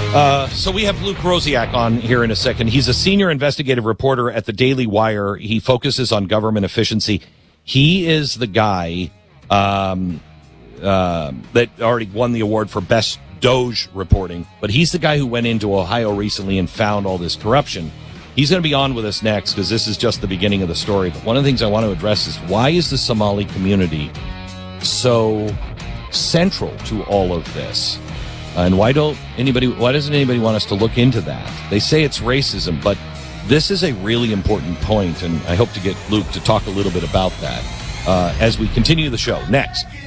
So we have Luke Rosiak on here in a second. He's a senior investigative reporter at the Daily Wire. He focuses on government efficiency. He is the guy that already won the award for best Doge reporting, but he's the guy who went into Ohio recently and found all this corruption. He's going to be on with us next because this is just the beginning of the story. But one of the things I want to address is, why is the Somali community so central to all of this? And why doesn't anybody want us to look into that? They say it's racism, but this is a really important point, and I hope to get Luke to talk a little bit about that as we continue the show next.